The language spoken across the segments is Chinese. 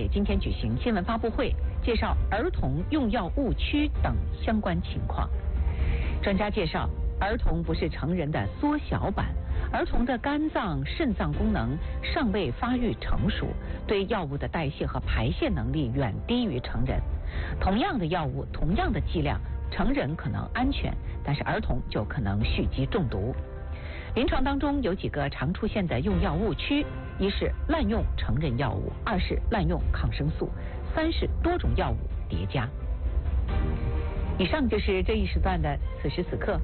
今天举行新闻发布会，介绍儿童用药误区等相关情况。专家介绍，儿童不是成人的缩小版，儿童的肝脏、肾脏功能尚未发育成熟，对药物的代谢和排泄能力远低于成人。同样的药物，同样的剂量，成人可能安全，但是儿童就可能蓄积中毒。临床当中有几个常出现的用药误区：一是滥用成人药物，二是滥用抗生素，三是多种药物叠加。以上就是这一时段的此时此刻。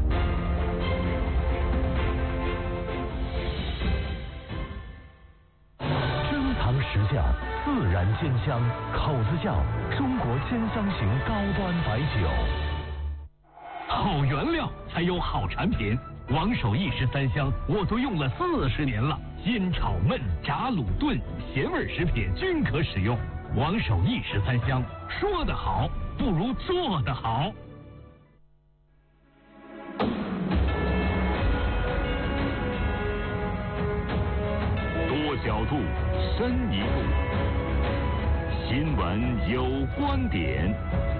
珍藏实窖，自然鲜香，口子窖，中国鲜香型高端白酒。 好原料才有好产品。王守义13香我都用了40年了，煎炒焖炸卤炖咸味食品均可使用。王守义13香，说得好不如做得好。 多角度，深一步，新闻有观点。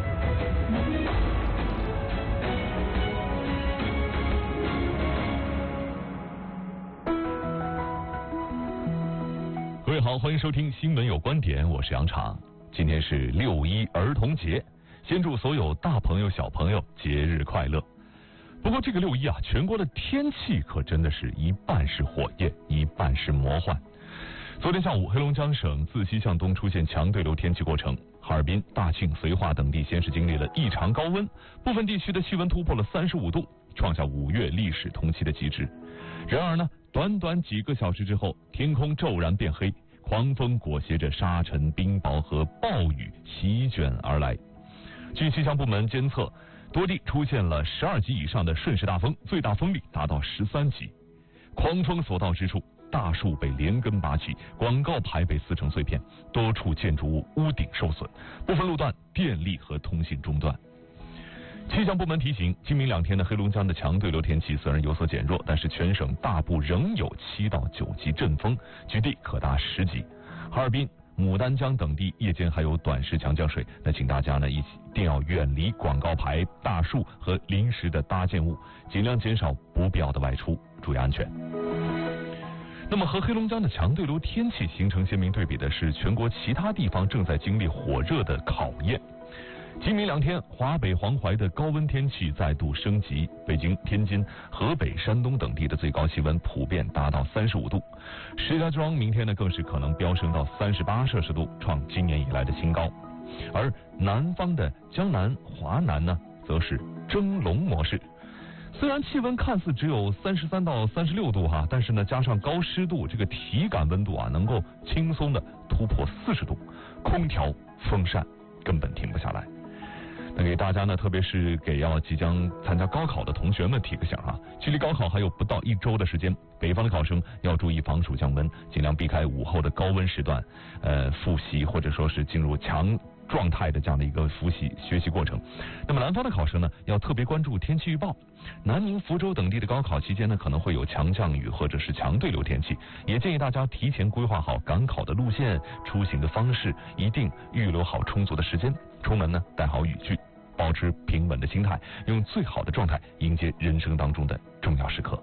各位好，欢迎收听新闻有观点，我是杨昶。今天是6·1儿童节，先祝所有大朋友小朋友节日快乐。不过这个6·1啊，全国的天气可真的是一半是火焰，一半是魔幻。昨天下午，黑龙江省自西向东出现强对流天气过程，哈尔滨、大庆、绥化等地先是经历了异常高温，部分地区的气温突破了35度，创下5月历史同期的极值。然而呢，短短几个小时之后，天空骤然变黑，狂风裹挟着沙尘、冰雹和暴雨席卷而来。据气象部门监测，多地出现了12级以上的瞬时大风，最大风力达到13级。狂风所到之处，大树被连根拔起，广告牌被撕成碎片，多处建筑物屋顶受损，部分路段电力和通信中断。气象部门提醒，今明2天的黑龙江的强对流天气虽然有所减弱，但是全省大部仍有7到9级阵风，局地可达10级。哈尔滨、牡丹江等地夜间还有短时强降水，那请大家呢一定要远离广告牌、大树和临时的搭建物，尽量减少不必要的外出，注意安全。那么和黑龙江的强对流天气形成鲜明对比的是，全国其他地方正在经历火热的考验。今明2天，华北、黄淮的高温天气再度升级，北京、天津、河北、山东等地的最高气温普遍达到35度，石家庄明天呢更是可能飙升到38摄氏度，创今年以来的新高。而南方的江南、华南呢，则是蒸笼模式。虽然气温看似只有33到36度哈，但是呢加上高湿度，这个体感温度啊能够轻松的突破40度，空调、风扇根本停不下来。那给大家呢，特别是给即将参加高考的同学们提个醒啊，距离高考还有不到1周的时间，北方的考生要注意防暑降温，尽量避开午后的高温时段，复习或者说是进入强状态的这样的一个学习过程。那么南方的考生呢，要特别关注天气预报。南宁、福州等地的高考期间呢，可能会有强降雨或者是强对流天气，也建议大家提前规划好赶考的路线、出行的方式，一定预留好充足的时间。出门呢，带好雨具，保持平稳的心态，用最好的状态迎接人生当中的重要时刻。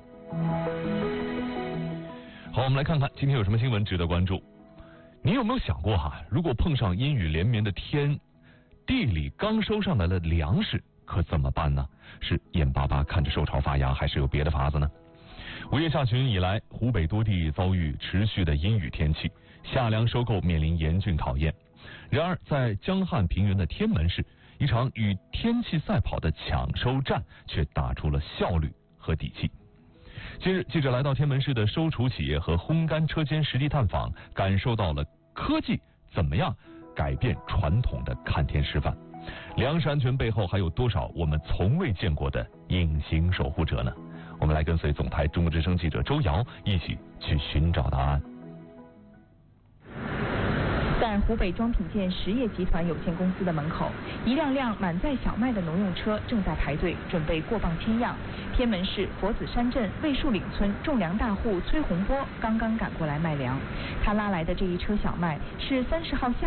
好，我们来看看今天有什么新闻值得关注。你有没有想过如果碰上阴雨连绵的天，地里刚收上来的粮食可怎么办呢？是眼巴巴看着受潮发芽，还是有别的法子呢？5月下旬以来，湖北多地遭遇持续的阴雨天气，夏粮收购面临严峻考验。然而在江汉平原的天门市，一场与天气赛跑的抢收战却打出了效率和底气。近日，记者来到天门市的收储企业和烘干车间实地探访，感受到了科技怎么样改变传统的看天示范。粮食安全背后还有多少我们从未见过的隐形守护者呢？我们来跟随总台中国之声记者周瑶一起去寻找答案。 在湖北装品建实业集团有限公司的门口，一辆辆满载小麦的农用车正在排队，准备过磅签样。天门市佛子山镇魏树岭村种粮大户崔洪波刚刚赶过来卖粮，他拉来的这一车小麦是30号下